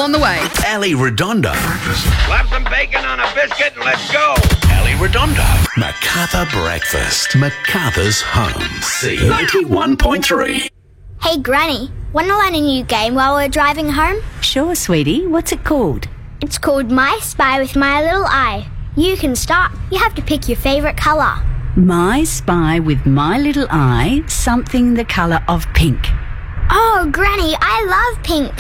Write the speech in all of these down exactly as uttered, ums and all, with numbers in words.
all on the way. Ali Redondo. Slap some bacon on a biscuit and let's go. Ali Redondo. Macarthur Breakfast. Macarthur's home. C ninety-one point three. Hey, Granny, want to learn a new game while we're driving home? Sure, sweetie. What's it called? It's called My Spy with My Little Eye. You can start. You have to pick your favourite colour. My Spy with My Little Eye, something the colour of pink. Oh, Granny, I love pink.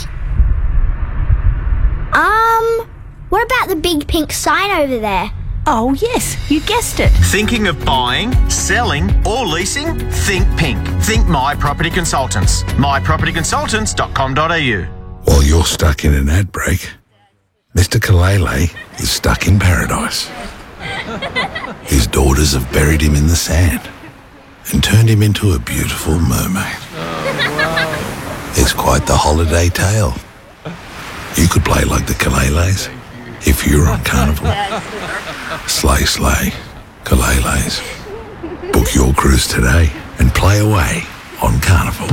Um, what about the big pink sign over there? Oh, yes, you guessed it. Thinking of buying, selling or leasing? Think pink. Think My Property Consultants. my property consultants dot com dot a u. While you're stuck in an ad break, Mister Kalele is stuck in paradise. His daughters have buried him in the sand and turned him into a beautiful mermaid. It's quite the holiday tale. You could play like the Kaleles if you were on Carnival. Slay, slay, Kaleles. Book your cruise today and play away on Carnival.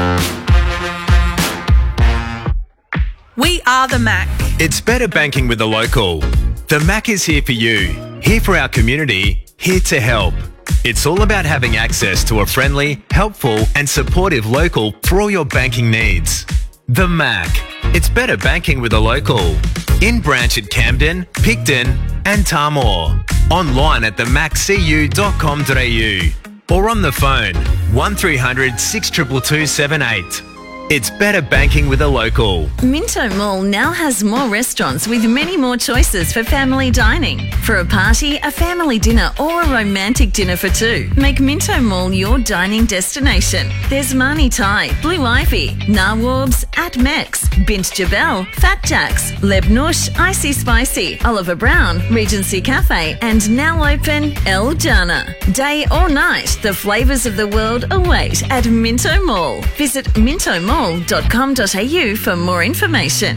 We are the Mac. It's better banking with the local. The Mac is here for you, here for our community, here to help. It's all about having access to a friendly, helpful and supportive local for all your banking needs. The Mac. It's better banking with a local. In branch at Camden, Picton and Tamor. Online at the mac c u dot com dot a u or on the phone one three hundred, six two two, two seven eight. It's better banking with a local. Minto Mall now has more restaurants with many more choices for family dining. For a party, a family dinner or a romantic dinner for two, make Minto Mall your dining destination. There's Mani Thai, Blue Ivy, Nawabs, At Mex, Bint Jabel, Fat Jacks, Lebnush, Icy Spicy, Oliver Brown, Regency Cafe and now open El Jana. Day or night, the flavours of the world await at Minto Mall. Visit minto mall dot com dot a u for more information.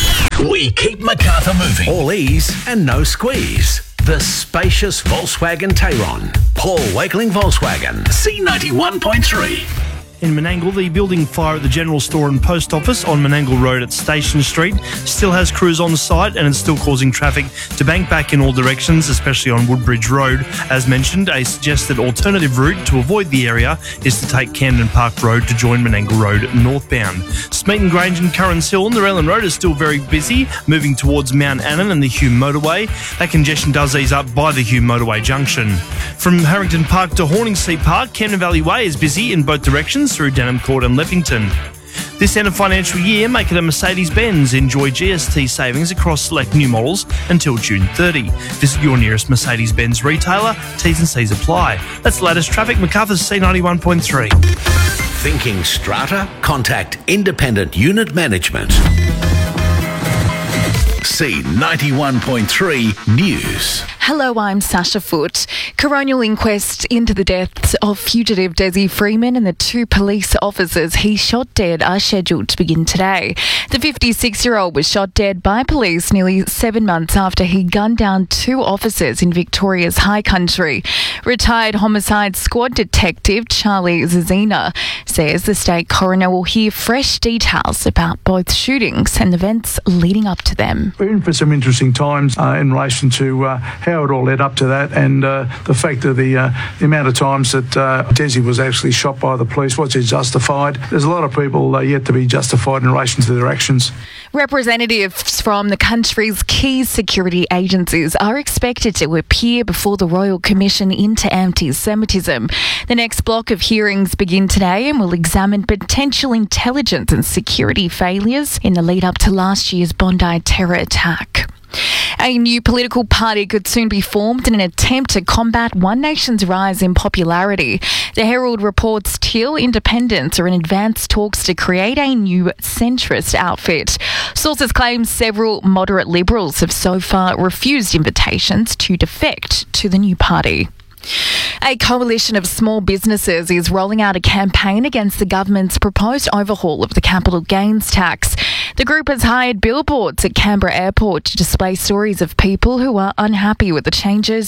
We keep Macarthur moving. All ease and no squeeze. The spacious Volkswagen Tayron. Paul Wakeling Volkswagen. C ninety-one point three. In Menangle, the building fire at the General Store and Post Office on Menangle Road at Station Street still has crews on site and it's still causing traffic to bank back in all directions, especially on Woodbridge Road. As mentioned, a suggested alternative route to avoid the area is to take Camden Park Road to join Menangle Road northbound. Smeaton Grange and Currans Hill and the Relland Road is still very busy, moving towards Mount Annan and the Hume Motorway. That congestion does ease up by the Hume Motorway junction. From Harrington Park to Horningsea Park, Camden Valley Way is busy in both directions through Denham Court and Leppington. This end of financial year, make it a Mercedes-Benz. Enjoy G S T savings across select new models until June thirtieth. Visit your nearest Mercedes-Benz retailer. T's and C's apply. That's the latest traffic. Macarthur's C ninety-one point three. Thinking strata? Contact Independent Unit Management. C ninety-one point three News. Hello, I'm Sasha Foote. Coronial inquest into the deaths of fugitive Desi Freeman and the two police officers he shot dead are scheduled to begin today. The fifty-six-year-old was shot dead by police nearly seven months after he gunned down two officers in Victoria's High Country. Retired Homicide Squad Detective Charlie Zazina says the state coroner will hear fresh details about both shootings and events leading up to them. We're in for some interesting times uh, in relation to uh, how it all led up to that and uh, the fact of the, uh, the amount of times that uh, Desi was actually shot by the police. Was it justified? There's a lot of people uh, yet to be justified in relation to their actions. Representatives from the country's key security agencies are expected to appear before the Royal Commission into Anti-Semitism. The next block of hearings begin today and will examine potential intelligence and security failures in the lead up to last year's Bondi terror attack. A new political party could soon be formed in an attempt to combat One Nation's rise in popularity. The Herald reports Teal Independents are in advanced talks to create a new centrist outfit. Sources claim several moderate Liberals have so far refused invitations to defect to the new party. A coalition of small businesses is rolling out a campaign against the government's proposed overhaul of the capital gains tax. The group has hired billboards at Canberra Airport to display stories of people who are unhappy with the changes.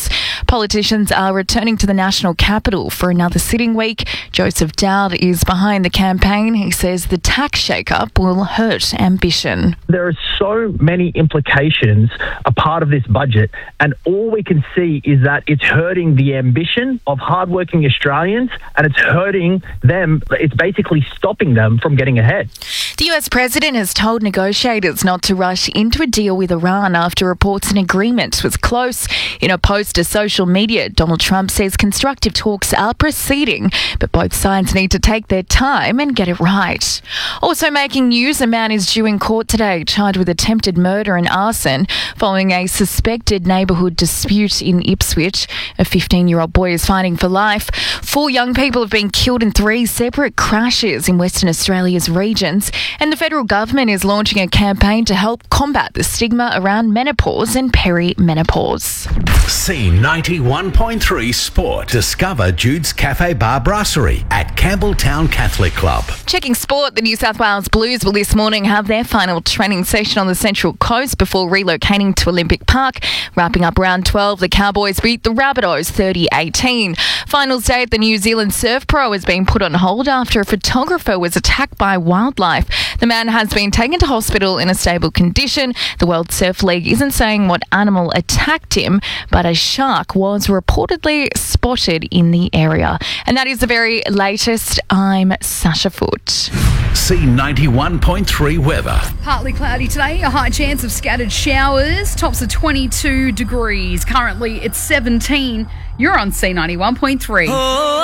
Politicians are returning to the national capital for another sitting week. Joseph Dowd is behind the campaign. He says the tax shake-up will hurt ambition. There are so many implications a part of this budget, and all we can see is that it's hurting the ambition of hardworking Australians, and it's hurting them. It's basically stopping them from getting ahead. The U S president has told negotiators not to rush into a deal with Iran after reports an agreement was close. In a post to social media, Donald Trump says constructive talks are proceeding, but both sides need to take their time and get it right. Also making news, a man is due in court today, charged with attempted murder and arson following a suspected neighbourhood dispute in Ipswich. A fifteen-year-old boy is fighting for life. Four young people have been killed in three separate crashes in Western Australia's regions, and the federal government is launching a campaign to help combat the stigma around menopause and perimenopause. C ninety-one point three Sport. Discover Jude's Cafe Bar Brasserie at Campbelltown Catholic Club. Checking sport, the New South Wales Blues will this morning have their final training session on the Central Coast before relocating to Olympic Park. Wrapping up round twelve, the Cowboys beat the Rabbitohs thirty eighteen. Finals day at the New Zealand Surf Pro has been put on hold after a photographer was attacked by wildlife. The man has been taken to hospital in a stable condition. The World Surf League isn't saying what animal attacked him, but a shark was reportedly spotted in the area. And that is the very latest. I'm Sasha Foot. C ninety-one point three weather. Partly cloudy today, a high chance of scattered showers. Tops of twenty-two degrees. Currently it's seventeen. You're on C ninety-one point three. Oh.